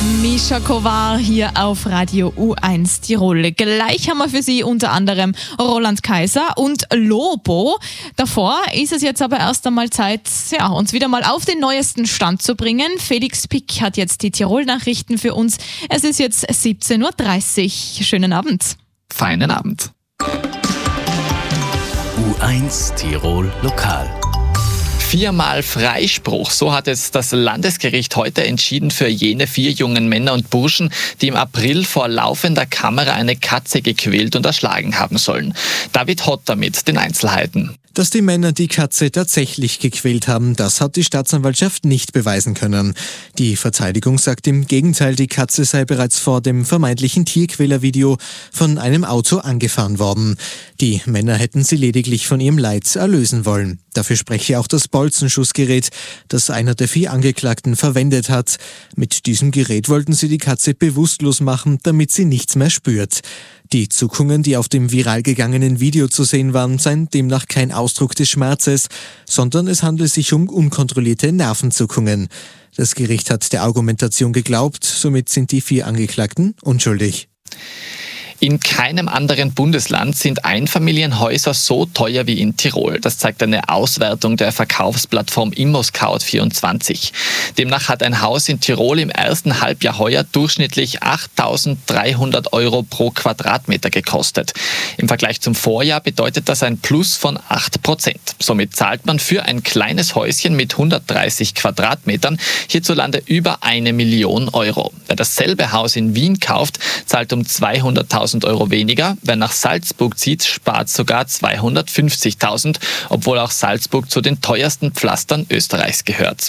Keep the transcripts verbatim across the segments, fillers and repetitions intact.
Mischa Kovar hier auf Radio U eins Tirol. Gleich haben wir für Sie unter anderem Roland Kaiser und Lobo. Davor ist es jetzt aber erst einmal Zeit, ja, uns wieder mal auf den neuesten Stand zu bringen. Felix Pick hat jetzt die Tirol-Nachrichten für uns. Es ist jetzt siebzehn Uhr dreißig. Schönen Abend. Feinen Abend. U eins Tirol Lokal. Viermal Freispruch, so hat es das Landesgericht heute entschieden für jene vier jungen Männer und Burschen, die im April vor laufender Kamera eine Katze gequält und erschlagen haben sollen. David Hotter mit den Einzelheiten. Dass die Männer die Katze tatsächlich gequält haben, das hat die Staatsanwaltschaft nicht beweisen können. Die Verteidigung sagt im Gegenteil, die Katze sei bereits vor dem vermeintlichen Tierquälervideo von einem Auto angefahren worden. Die Männer hätten sie lediglich von ihrem Leid erlösen wollen. Dafür spreche auch das Bolzenschussgerät, das einer der vier Angeklagten verwendet hat. Mit diesem Gerät wollten sie die Katze bewusstlos machen, damit sie nichts mehr spürt. Die Zuckungen, die auf dem viral gegangenen Video zu sehen waren, seien demnach kein Ausdruck des Schmerzes, sondern es handle sich um unkontrollierte Nervenzuckungen. Das Gericht hat der Argumentation geglaubt, somit sind die vier Angeklagten unschuldig. In keinem anderen Bundesland sind Einfamilienhäuser so teuer wie in Tirol. Das zeigt eine Auswertung der Verkaufsplattform ImmoScout vierundzwanzig. Demnach hat ein Haus in Tirol im ersten Halbjahr heuer durchschnittlich achttausenddreihundert Euro pro Quadratmeter gekostet. Im Vergleich zum Vorjahr bedeutet das ein Plus von acht Prozent. Somit zahlt man für ein kleines Häuschen mit hundertdreißig Quadratmetern hierzulande über eine Million Euro. Wer dasselbe Haus in Wien kauft, zahlt um zweihunderttausend Euro weniger. Wer nach Salzburg zieht, spart sogar zweihundertfünfzigtausend, obwohl auch Salzburg zu den teuersten Pflastern Österreichs gehört.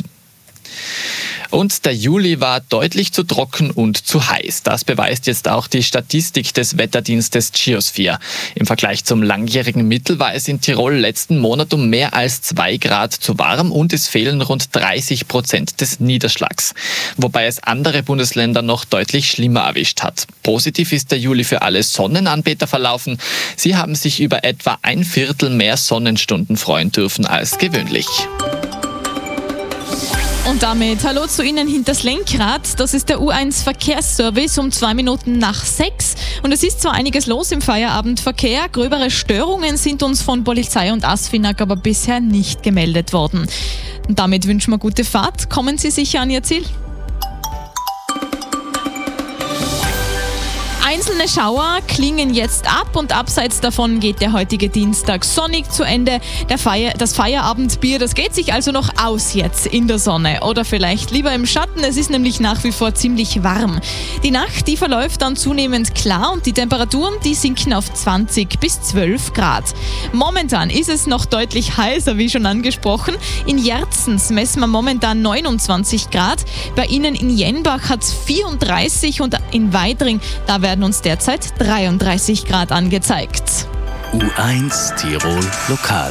Und der Juli war deutlich zu trocken und zu heiß. Das beweist jetzt auch die Statistik des Wetterdienstes Geosphere. Im Vergleich zum langjährigen Mittel war es in Tirol letzten Monat um mehr als zwei Grad zu warm und es fehlen rund dreißig Prozent des Niederschlags. Wobei es andere Bundesländer noch deutlich schlimmer erwischt hat. Positiv ist der Juli für alle Sonnenanbeter verlaufen. Sie haben sich über etwa ein Viertel mehr Sonnenstunden freuen dürfen als gewöhnlich. Und damit hallo zu Ihnen hinters Lenkrad. Das ist der U eins Verkehrsservice um zwei Minuten nach sechs. Und es ist zwar einiges los im Feierabendverkehr, gröbere Störungen sind uns von Polizei und ASFINAG aber bisher nicht gemeldet worden. Und damit wünschen wir gute Fahrt. Kommen Sie sicher an Ihr Ziel. Einzelne Schauer klingen jetzt ab und abseits davon geht der heutige Dienstag sonnig zu Ende. Der Feier, das Feierabendbier, das geht sich also noch aus jetzt in der Sonne oder vielleicht lieber im Schatten. Es ist nämlich nach wie vor ziemlich warm. Die Nacht, die verläuft dann zunehmend klar und die Temperaturen, die sinken auf zwanzig bis zwölf Grad. Momentan ist es noch deutlich heißer, wie schon angesprochen. In Jerzens messen wir momentan neunundzwanzig Grad. Bei Ihnen in Jenbach hat es vierunddreißig und in Weidring, da werden uns derzeit dreiunddreißig Grad angezeigt. U eins Tirol Lokal.